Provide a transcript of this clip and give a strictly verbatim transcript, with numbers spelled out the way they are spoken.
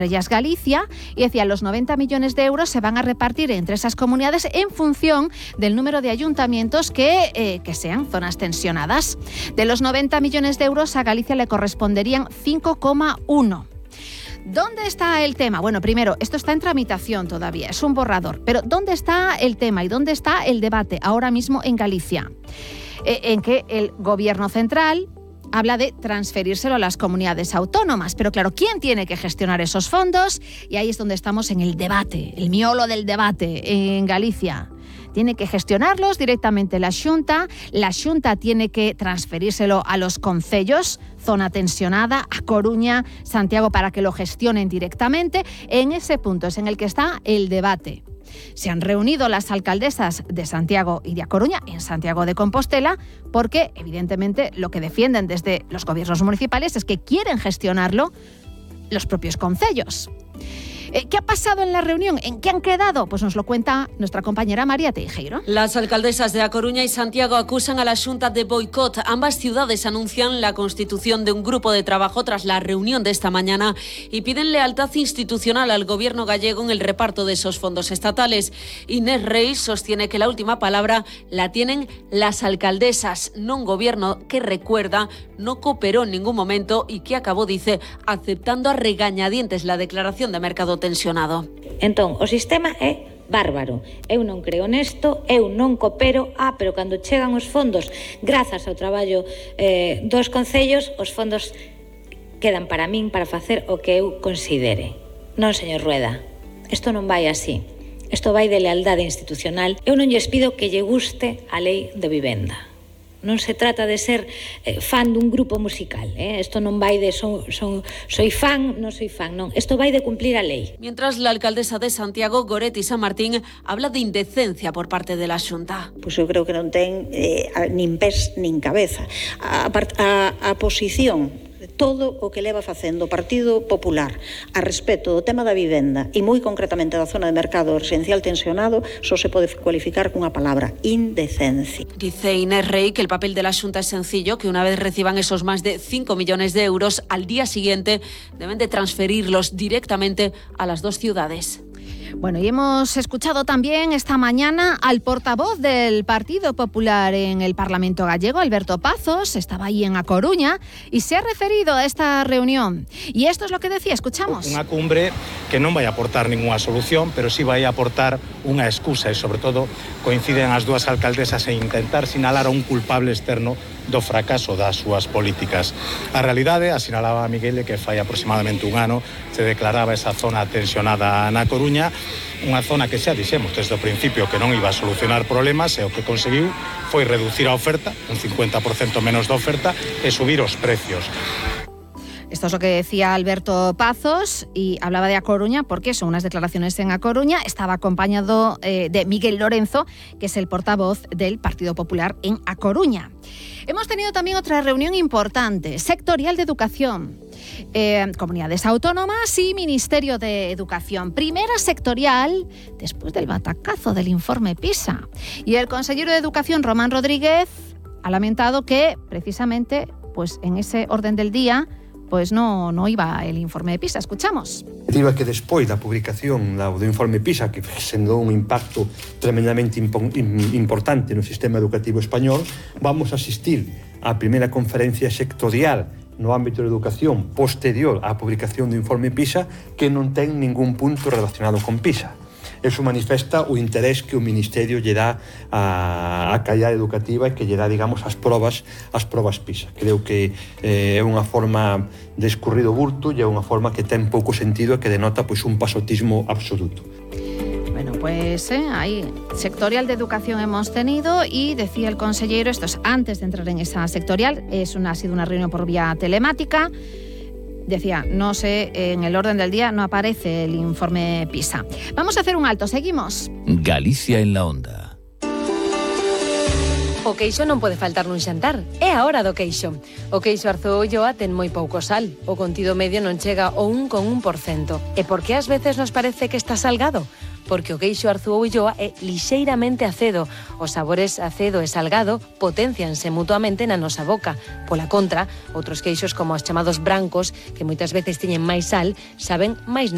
Ellas Galicia, y decía, los noventa millones de euros se van a repartir entre esas comunidades en función del número de ayuntamientos que, eh, que sean zonas tensionadas. De los noventa millones de euros, a Galicia le corresponderían cinco coma uno. ¿Dónde está el tema? Bueno, primero, esto está en tramitación todavía, es un borrador, pero ¿dónde está el tema y dónde está el debate ahora mismo en Galicia? Eh, en que el gobierno central habla de transferírselo a las comunidades autónomas. Pero claro, ¿quién tiene que gestionar esos fondos? Y ahí es donde estamos en el debate, el miolo del debate en Galicia. Tiene que gestionarlos directamente la Xunta. La Xunta tiene que transferírselo a los concellos, zona tensionada, a Coruña, Santiago, para que lo gestionen directamente. En ese punto es en el que está el debate. Se han reunido las alcaldesas de Santiago y de A Coruña, en Santiago de Compostela, porque evidentemente lo que defienden desde los gobiernos municipales es que quieren gestionarlo los propios concellos. ¿Qué ha pasado en la reunión? ¿En qué han quedado? Pues nos lo cuenta nuestra compañera María Teijeiro. Las alcaldesas de A Coruña y Santiago acusan a la Xunta de boicot. Ambas ciudades anuncian la constitución de un grupo de trabajo tras la reunión de esta mañana y piden lealtad institucional al gobierno gallego en el reparto de esos fondos estatales. Inés Reis sostiene que la última palabra la tienen las alcaldesas, no un gobierno que, recuerda, no cooperó en ningún momento y que acabó, dice, aceptando a regañadientes la declaración de mercado tensionado. Entón, o sistema é bárbaro. Eu non creo nesto, eu non coopero. Ah, pero cando chegan os fondos, grazas ao traballo eh, dos concellos, os fondos quedan para min para facer o que eu considere. Non, señor Rueda, isto non vai así. Isto vai de lealdade institucional. Eu non lles pido que lle guste a lei de vivenda. Non se trata de ser eh, fan dun grupo musical, eh? Isto non vai de son, son, soy fan, non soy fan, non. Isto vai de cumplir a lei. Mientras la alcaldesa de Santiago, Goretti San Martín, habla de indecencia por parte de la Xunta. Pois eu creo que non ten eh, nin pés nin cabeza. A, a, a posición, todo o que leva facendo o Partido Popular a respecto do tema da vivenda e moi concretamente da zona de mercado residencial tensionado, só se pode cualificar cunha palabra: indecencia. Dice Inés Rey que el papel de la Xunta es sencillo, que una vez reciban esos más de cinco millones de euros, al día siguiente deben de transferirlos directamente a las dos ciudades. Bueno, y hemos escuchado también esta mañana al portavoz del Partido Popular en el Parlamento gallego, Alberto Pazos, estaba ahí en A Coruña y se ha referido a esta reunión. Y esto es lo que decía, escuchamos. Unha cumbre que non vai aportar ninguna solución, pero sí vai aportar unha excusa e, sobre todo, coinciden as dúas alcaldesas en intentar sinalar a un culpable externo do fracaso das súas políticas. A realidade, asinalaba Miguel, que fai aproximadamente un ano se declaraba esa zona tensionada na Coruña, unha zona que xa dixemos desde o principio que non iba a solucionar problemas, e o que conseguiu foi reducir a oferta, un cincuenta por ciento menos de oferta, e subir os precios. Esto es lo que decía Alberto Pazos y hablaba de A Coruña porque son unas declaraciones en A Coruña. Estaba acompañado eh, de Miguel Lorenzo, que es el portavoz del Partido Popular en A Coruña. Hemos tenido también otra reunión importante, sectorial de educación. Eh, comunidades autónomas y Ministerio de Educación. Primera sectorial después del batacazo del informe PISA. Y el consejero de Educación, Román Rodríguez, ha lamentado que precisamente pues, en ese orden del día pues no, no iba el informe de PISA. Escuchamos. Digo que despois da publicación do informe PISA, que xendou un impacto tremendamente importante no sistema educativo español, vamos a asistir á primeira conferencia sectorial no ámbito de educación posterior á publicación do informe PISA que non ten ningún punto relacionado con PISA. Eso manifesta o interés que o Ministerio lle dá a, a calidade educativa e que lle dá, digamos, as probas, as probas PISA. Creo que eh, é unha forma de escurrido burto e é unha forma que ten pouco sentido e que denota pois, un pasotismo absoluto. Bueno, pues eh, ahí sectorial de educación hemos tenido y decía el consejero, esto es antes de entrar en esa sectorial, es una, ha sido una reunión por vía telemática. Decía, no sé, en el orden del día no aparece el informe PISA. Vamos a hacer un alto, seguimos. Galicia en la onda. O queixo non pode faltar nun xantar. É a hora do queixo. O queixo Arzúa Ulloa ten moi pouco sal. O contido medio non chega ao un coma un por cento. E por que ás veces nos parece que está salgado? Porque o queixo Arzúa Ulloa é lixeiramente acedo. Os sabores acedo e salgado potencianse mutuamente na nosa boca. Pola contra, outros queixos como os chamados brancos, que moitas veces teñen máis sal, saben máis